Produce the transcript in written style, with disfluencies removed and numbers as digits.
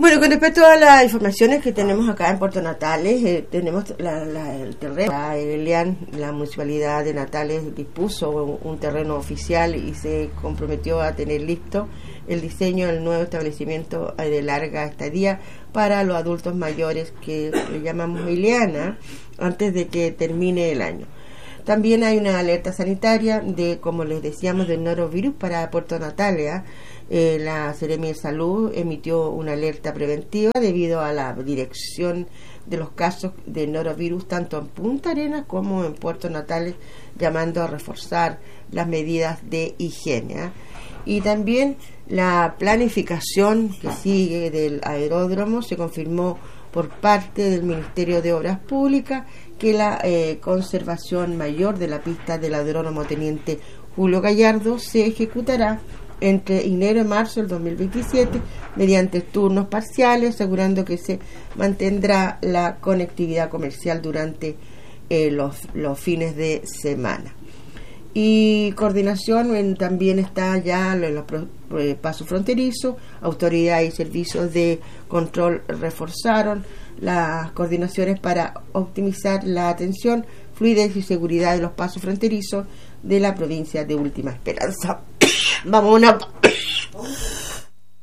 Bueno, con respecto a las informaciones que tenemos acá en Puerto Natales, tenemos el terreno. La municipalidad de Natales dispuso un terreno oficial y se comprometió a tener listo el diseño del nuevo establecimiento de larga estadía para los adultos mayores que le llamamos Ileana antes de que termine el año. También hay una alerta sanitaria de, como les decíamos, del norovirus para Puerto Natales. La Seremi de Salud emitió una alerta preventiva debido a la dirección de los casos de norovirus tanto en Punta Arenas como en Puerto Natales, llamando a reforzar las medidas de higiene. Y también la planificación que sigue del aeródromo se confirmó por parte del Ministerio de Obras Públicas que la conservación mayor de la pista del aeródromo Teniente Julio Gallardo se ejecutará entre enero y marzo del 2027 mediante turnos parciales, asegurando que se mantendrá la conectividad comercial durante los fines de semana. Y coordinación también está ya en los pasos fronterizos. Autoridades y servicios de control reforzaron las coordinaciones para optimizar la atención, fluidez y seguridad de los pasos fronterizos de la provincia de Última Esperanza. Vamos a una